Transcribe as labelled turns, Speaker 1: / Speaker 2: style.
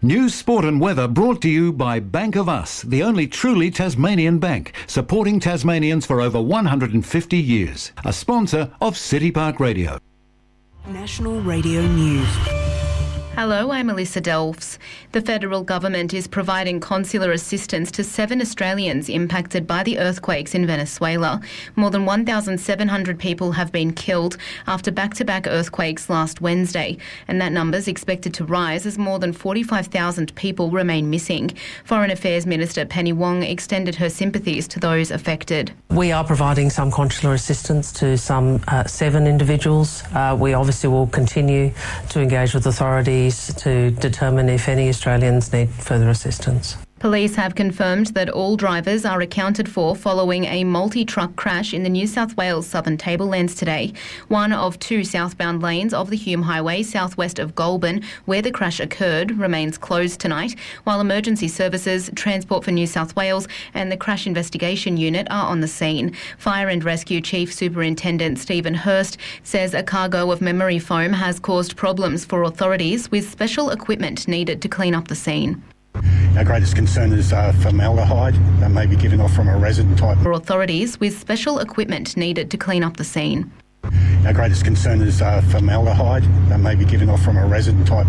Speaker 1: News, sport and weather brought to you by Bank of Us, the only truly Tasmanian bank, supporting Tasmanians for over 150 years. A sponsor of City Park Radio.
Speaker 2: National Radio News.
Speaker 3: Hello, I'm Alyssa Delves. The federal government is providing consular assistance to 7 Australians impacted by the earthquakes in Venezuela. More than 1,700 people have been killed after back-to-back earthquakes last Wednesday, and that number's expected to rise as more than 45,000 people remain missing. Foreign Affairs Minister Penny Wong extended her sympathies to those affected.
Speaker 4: We are providing some consular assistance to some 7 individuals. We obviously will continue to engage with authorities to determine if any Australians need further assistance.
Speaker 3: Police have confirmed that all drivers are accounted for following a multi-truck crash in the New South Wales Southern Tablelands today. One of 2 southbound lanes of the Hume Highway southwest of Goulburn, where the crash occurred, remains closed tonight, while emergency services, Transport for New South Wales and the Crash Investigation Unit are on the scene. Fire and Rescue Chief Superintendent Stephen Hurst says a cargo of memory foam has caused problems for authorities, with special equipment needed to clean up the scene.
Speaker 5: Our greatest concern is formaldehyde that may be given off from a resin type.
Speaker 3: For authorities, with special equipment needed to clean up the scene.
Speaker 5: Our greatest concern is formaldehyde that may be given off from a resin type